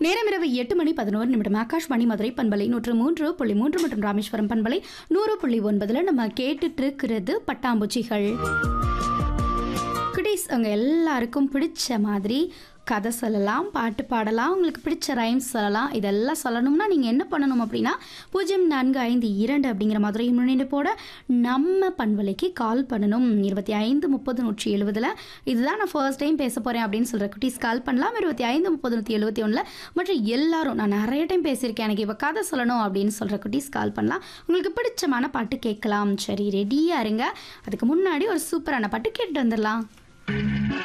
நேரம் இரவு 8:11 ஆகாஷ்வாணி மதுரை பண்பலை 103.3 மற்றும் ராமேஸ்வரம் பண்பலை 100.9 நம்ம கேட்டுட்டு இருக்கிறது பட்டாம்பூச்சிகள். குட்டீஸ், அவங்க எல்லாருக்கும் பிடிச்ச மாதிரி கதை சொல்லலாம், பாட்டு பாடலாம், உங்களுக்கு பிடிச்ச ரைம்ஸ் சொல்லலாம். இதெல்லாம் சொல்லணும்னா நீங்கள் என்ன பண்ணணும் அப்படின்னா 0452 அப்படிங்கிற மதுரை முன்னிணைப்போட நம்ம பண்பலைக்கு கால் பண்ணணும். 2530-170 இதுதான் நான் ஃபர்ஸ்ட் டைம் பேச போகிறேன் அப்படின்னு சொல்கிற குட்டீஸ் கால் பண்ணலாம். 2530-171 மற்றும் எல்லாரும் நான் நிறைய டைம் பேசியிருக்கேன், எனக்கு இப்போ கதை சொல்லணும் அப்படின்னு சொல்கிற குட்டீஸ் கால் பண்ணலாம். உங்களுக்கு பிடிச்சமான பாட்டு கேட்கலாம். சரி, ரெடியாக இருங்க. அதுக்கு முன்னாடி ஒரு சூப்பரான பாட்டு கேட்டு வந்துடலாம்.